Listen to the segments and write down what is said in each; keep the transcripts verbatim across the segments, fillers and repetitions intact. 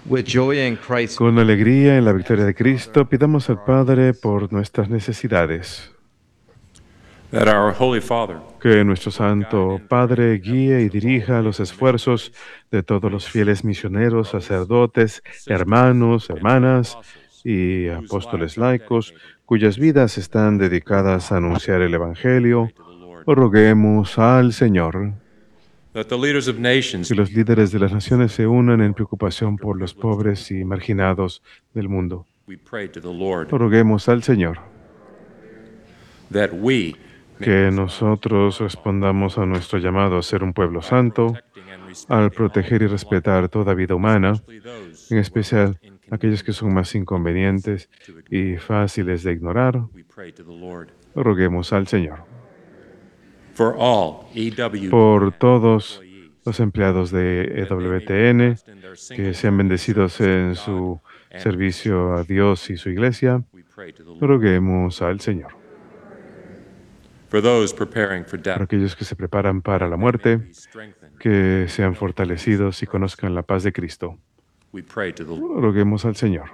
With joy in Christ, Con alegría en la victoria de Cristo, pidamos al Padre por nuestras necesidades. That our Holy Father Que nuestro Santo Padre guíe y dirija los esfuerzos de todos los fieles misioneros, sacerdotes, hermanos, hermanas y apóstoles laicos, cuyas vidas están dedicadas a anunciar el Evangelio. Roguemos al Señor. that the leaders of nations Que los líderes de las naciones se unan en preocupación por los pobres y marginados del mundo. we pray to the Lord Roguemos al Señor. that we Que nosotros respondamos a nuestro llamado a ser un pueblo santo, al proteger y respetar toda vida humana, en especial aquellos que son más inconvenientes y fáciles de ignorar. we pray to the Lord Roguemos al Señor. for all E W Por todos los empleados de E W T N, que sean bendecidos en su servicio a Dios y su iglesia, we pray to the Lord roguemos al Señor. for those preparing for Para death aquellos que se preparan para la muerte, be strengthened que sean fortalecidos y conozcan la paz de Cristo. we pray to the Lord Roguemos al Señor.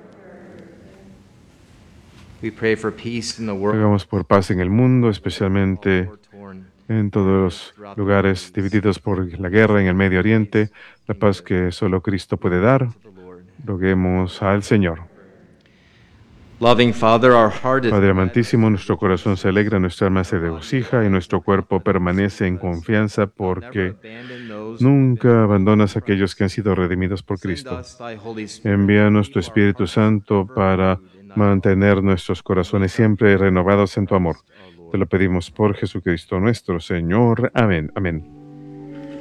we pray for peace in the world. Hagamos por paz en el mundo, especialmente War-torn. en todos los lugares divididos por la guerra en el Medio Oriente, la paz que solo Cristo puede dar. The Lord. Roguemos al Señor. Loving Father, our heart is Padre amantísimo, nuestro corazón se alegra, nuestra alma se regocija y nuestro cuerpo permanece en confianza porque abandon those nunca abandonas a aquellos que han sido redimidos por Cristo. us thy Holy Spirit. Envíanos tu Espíritu Santo para mantener nuestros corazones siempre renovados en tu amor. Te lo pedimos por Jesucristo nuestro Señor. Amén. Amén.